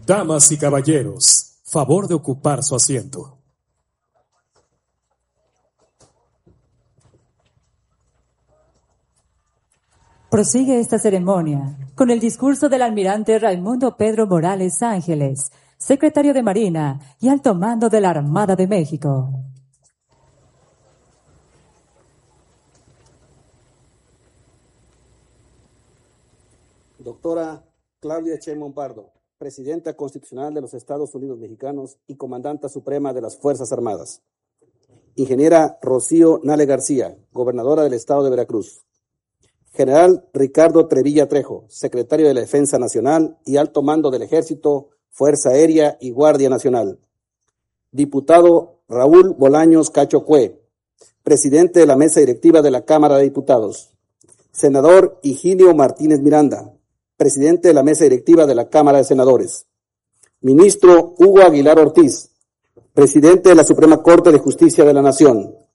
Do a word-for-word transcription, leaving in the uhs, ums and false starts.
Damas y caballeros, favor de ocupar su asiento. Prosigue esta ceremonia con el discurso del almirante Raimundo Pedro Morales Ángeles, secretario de Marina y alto mando de la Armada de México. Doctora Claudia Sheinbaum Pardo, Presidenta Constitucional de los Estados Unidos Mexicanos y Comandanta Suprema de las Fuerzas Armadas. Ingeniera Rocío Nale García, Gobernadora del Estado de Veracruz. General Ricardo Trevilla Trejo, Secretario de la Defensa Nacional y Alto Mando del Ejército, Fuerza Aérea y Guardia Nacional. Diputado Raúl Bolaños Cacho Cue, Presidente de la Mesa Directiva de la Cámara de Diputados. Senador Higinio Martínez Miranda, Presidente de la Mesa Directiva de la Cámara de Senadores. Ministro Hugo Aguilar Ortiz, Presidente de la Suprema Corte de Justicia de la Nación.